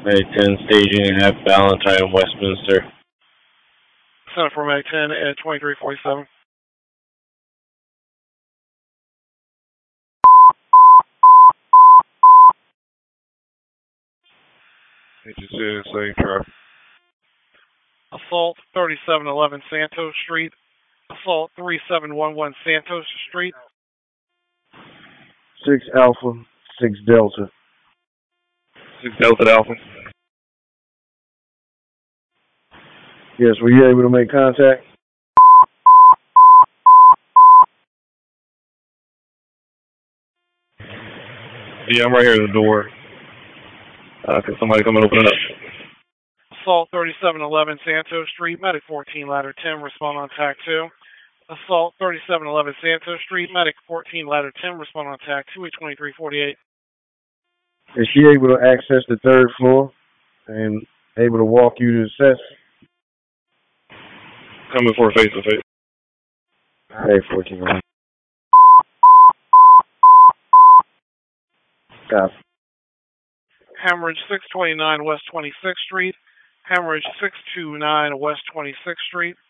A10 staging at Valentine, Westminster. Center for Mag 10 at 2347. Agency, safe traffic. Assault 3711 Santos Street. Assault 3711 Santos Street. 6 Alpha, 6 Delta. 6 Delta Alpha. Yes, were you able to make contact? Yeah, I'm right here at the door. Can somebody come and open it up? Assault 3711 Santos Street, Medic 14, Ladder 10, respond on TAC 2. Assault 3711 Santos Street, Medic 14, Ladder 10, respond on TAC 2, 2348. Is she able to access the 3rd floor and able to walk you to the set? Coming for a face-to-face. Hey, 14. Copy. Hemorrhage 629 West 26th Street. Hemorrhage 629 West 26th Street.